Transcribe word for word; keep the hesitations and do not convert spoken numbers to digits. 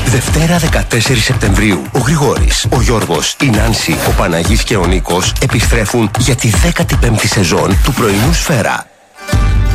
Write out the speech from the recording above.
Δευτέρα δεκατέσσερις Σεπτεμβρίου. Ο Γρηγόρης, ο Γιώργος, η Νάνση, ο Παναγής και ο Νίκος επιστρέφουν για τη δέκατη πέμπτη σεζόν του πρωινού Σφαίρα.